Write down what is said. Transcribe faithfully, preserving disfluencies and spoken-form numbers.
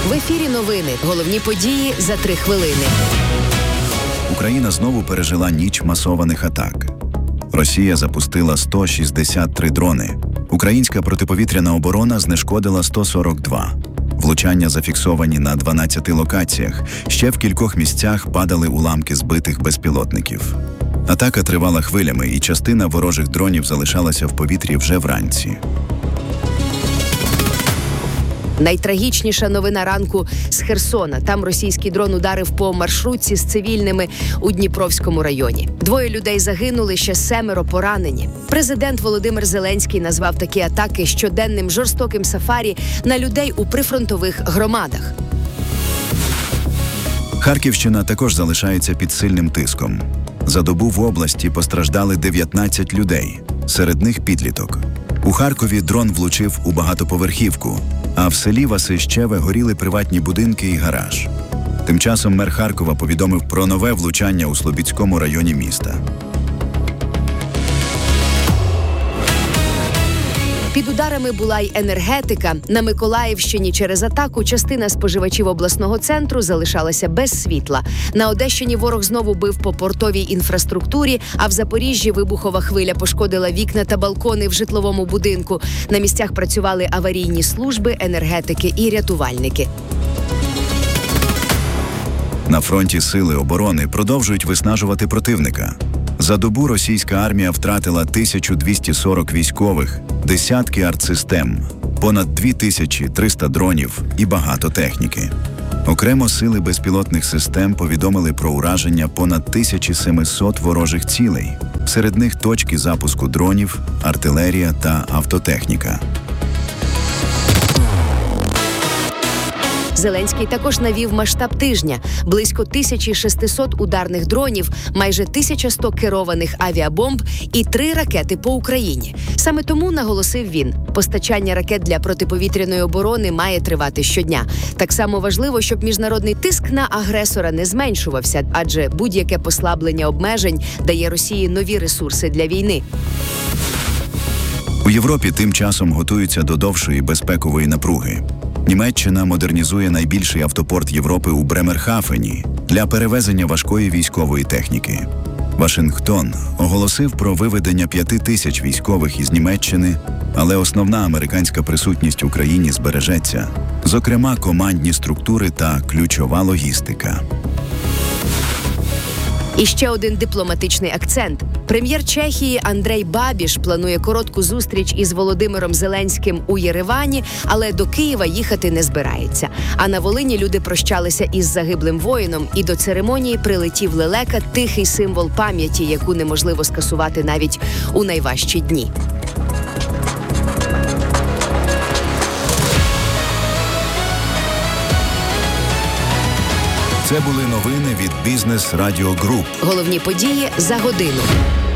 В ефірі новини. Головні події за три хвилини. Україна знову пережила ніч масованих атак. Росія запустила сто шістдесят три дрони. Українська протиповітряна оборона знешкодила сто сорок два. Влучання зафіксовані на дванадцяти локаціях. Ще в кількох місцях падали уламки збитих безпілотників. Атака тривала хвилями, і частина ворожих дронів залишалася в повітрі вже вранці. Найтрагічніша новина ранку з Херсона. Там російський дрон ударив по маршрутці з цивільними у Дніпровському районі. Двоє людей загинули, ще семеро поранені. Президент Володимир Зеленський назвав такі атаки щоденним жорстоким сафарі на людей у прифронтових громадах. Харківщина також залишається під сильним тиском. За добу в області постраждали дев'ятнадцять людей, серед них підліток. У Харкові дрон влучив у багатоповерхівку, а в селі Васищеве горіли приватні будинки і гараж. Тим часом мер Харкова повідомив про нове влучання у Слобідському районі міста. Під ударами була й енергетика. На Миколаївщині через атаку частина споживачів обласного центру залишалася без світла. На Одещині ворог знову бив по портовій інфраструктурі, а в Запоріжжі вибухова хвиля пошкодила вікна та балкони в житловому будинку. На місцях працювали аварійні служби, енергетики і рятувальники. На фронті сили оборони продовжують виснажувати противника. За добу російська армія втратила тисячу двісті сорок військових, десятки артсистем, понад дві тисячі триста дронів і багато техніки. Окремо сили безпілотних систем повідомили про ураження понад тисяча сімсот ворожих цілей. Серед них точки запуску дронів, артилерія та автотехніка. Зеленський також навів масштаб тижня. Близько тисяча шістсот ударних дронів, майже тисяча сто керованих авіабомб і три ракети по Україні. Саме тому, наголосив він, постачання ракет для протиповітряної оборони має тривати щодня. Так само важливо, щоб міжнародний тиск на агресора не зменшувався, адже будь-яке послаблення обмежень дає Росії нові ресурси для війни. У Європі тим часом готуються до довшої безпекової напруги. Німеччина модернізує найбільший автопорт Європи у Бремерхафені для перевезення важкої військової техніки. Вашингтон оголосив про виведення п'яти тисяч військових із Німеччини, але основна американська присутність в Україні збережеться, зокрема командні структури та ключова логістика. І ще один дипломатичний акцент. Прем'єр Чехії Андрей Бабіш планує коротку зустріч із Володимиром Зеленським у Єревані, але до Києва їхати не збирається. А на Волині люди прощалися із загиблим воїном, і до церемонії прилетів лелека – тихий символ пам'яті, яку неможливо скасувати навіть у найважчі дні. Це були новини від Бізнес Радіо Груп. Головні події за годину.